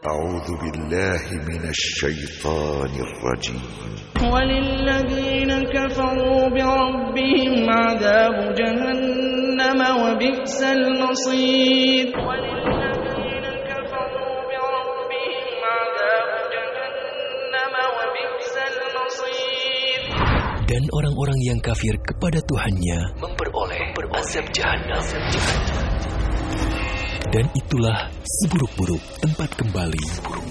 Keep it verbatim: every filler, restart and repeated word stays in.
أعوذ بالله من الشيطان الرجيم. وللذين كفروا بربهم عذاب جهنم وبئس المصير. وللذين كفروا بربهم عذاب جهنم وبئس المصير. Dan orang-orang yang kafir kepada Tuhannya memperoleh azab jahanam. Dan itulah seburuk-buruk tempat kembali.